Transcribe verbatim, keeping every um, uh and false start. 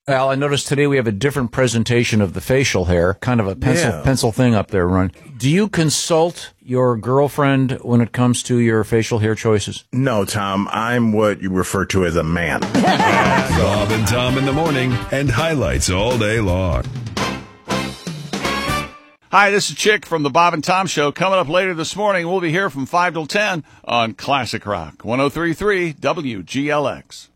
Al, I noticed today we have a different presentation of the facial hair, kind of a pencil Yeah. pencil thing up there, Ron. Do you consult your girlfriend when it comes to your facial hair choices? No, Tom, I'm what you refer to as a man. Bob and Tom in the morning and highlights all day long. Hi, this is Chick from the Bob and Tom Show. Coming up later this morning, we'll be here from five till ten on Classic Rock, one oh three point three W G L X.